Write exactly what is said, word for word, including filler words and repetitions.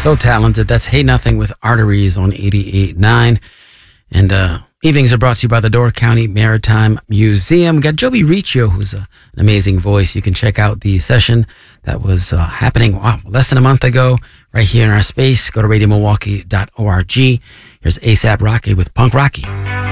So talented. That's Hey Nothing with Arteries on eighty-eight point nine. And uh, evenings are brought to you by the Door County Maritime Museum. We got Joby Riccio, who's a, an amazing voice. You can check out the session that was uh, happening wow, less than a month ago right here in our space. Go to radio milwaukee dot org. Here's ASAP Rocky with Punk Rocky.